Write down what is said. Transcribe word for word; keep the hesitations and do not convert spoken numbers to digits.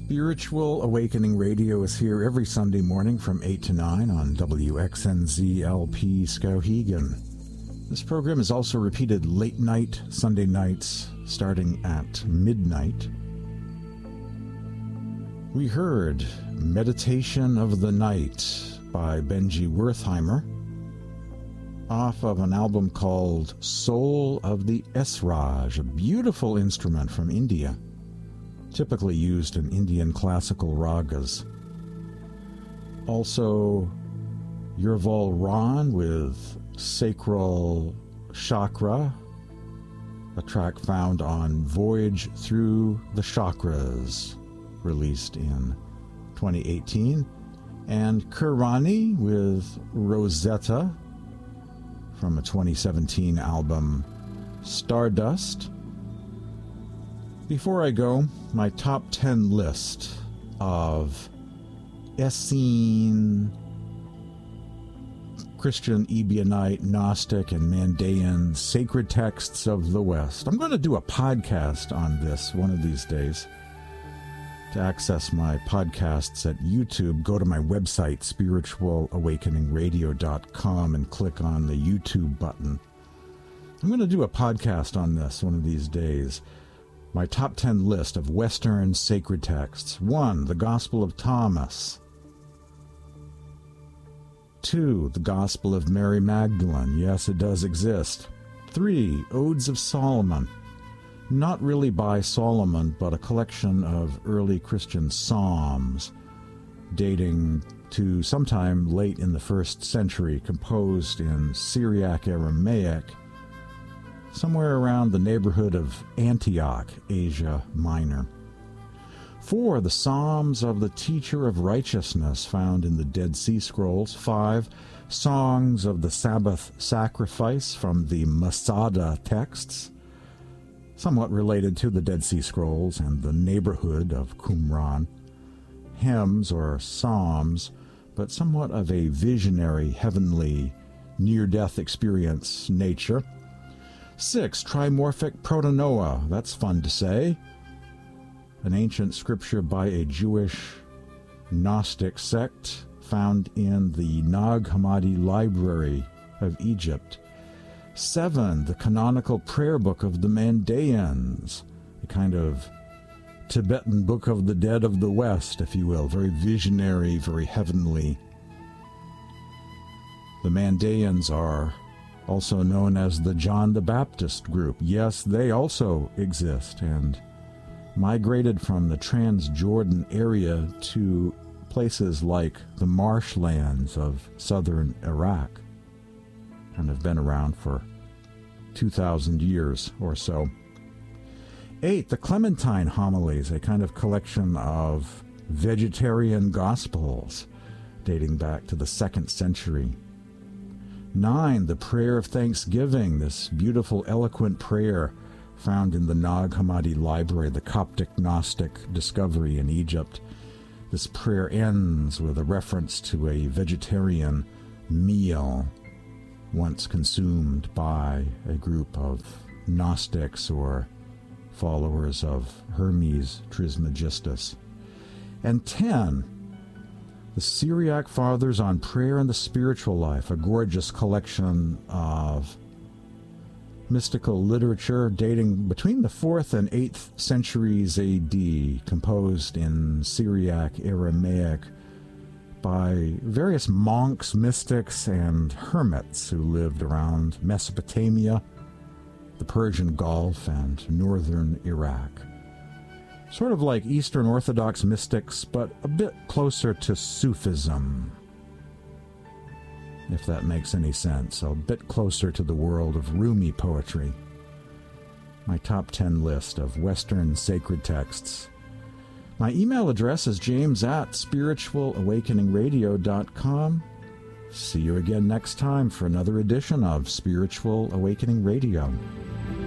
Spiritual Awakening Radio is here every Sunday morning from eight to nine on W X N Z L P Skowhegan. This program is also repeated late night Sunday nights starting at midnight. We heard Meditation of the Night by Benji Wertheimer off of an album called Soul of the Esraj, a beautiful instrument from India, typically used in Indian classical ragas. Also, Yurval Ron with Sacral Chakra, a track found on Voyage Through the Chakras, released in twenty eighteen, and Kurani with Rosetta from a twenty seventeen album, Stardust. Before I go, my top ten list of Essene, Christian, Ebionite, Gnostic, and Mandaean sacred texts of the West. I'm going to do a podcast on this one of these days. To access my podcasts at YouTube, go to my website, spiritual awakening radio dot com, and click on the YouTube button. I'm going to do a podcast on this one of these days. My top ten list of Western sacred texts. One, the Gospel of Thomas. Two, the Gospel of Mary Magdalene. Yes, it does exist. Three, Odes of Solomon. Not really by Solomon, but a collection of early Christian psalms dating to sometime late in the first century, composed in Syriac Aramaic, somewhere around the neighborhood of Antioch, Asia Minor. Four, the Psalms of the Teacher of Righteousness, found in the Dead Sea Scrolls. Five, Songs of the Sabbath Sacrifice from the Masada texts, somewhat related to the Dead Sea Scrolls and the neighborhood of Qumran. Hymns or psalms, but somewhat of a visionary, heavenly, near-death experience nature. Six, Trimorphic Proto-Noah. That's fun to say. An ancient scripture by a Jewish Gnostic sect found in the Nag Hammadi Library of Egypt. Seven, the canonical prayer book of the Mandaeans, a kind of Tibetan Book of the Dead of the West, if you will, very visionary, very heavenly. The Mandaeans are also known as the John the Baptist group. Yes, they also exist and migrated from the Transjordan area to places like the marshlands of southern Iraq and have been around for two thousand years or so. Eight, the Clementine Homilies, a kind of collection of vegetarian gospels dating back to the second century. Nine, the Prayer of Thanksgiving, this beautiful, eloquent prayer found in the Nag Hammadi Library, the Coptic Gnostic discovery in Egypt. This prayer ends with a reference to a vegetarian meal once consumed by a group of Gnostics or followers of Hermes Trismegistus. And ten, the Syriac Fathers on Prayer and the Spiritual Life, a gorgeous collection of mystical literature dating between the fourth and eighth centuries A D, composed in Syriac Aramaic by various monks, mystics, and hermits who lived around Mesopotamia, the Persian Gulf, and northern Iraq. Sort of like Eastern Orthodox mystics, but a bit closer to Sufism, if that makes any sense. A bit closer to the world of Rumi poetry. My top ten list of Western sacred texts. My email address is james at spiritual awakening radio dot com. See you again next time for another edition of Spiritual Awakening Radio.